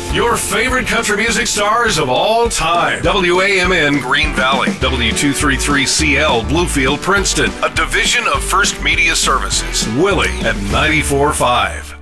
Your favorite country music stars of all time. WAMN Green Valley. W233CL Bluefield Princeton. A division of First Media Services. Willie at 94.5.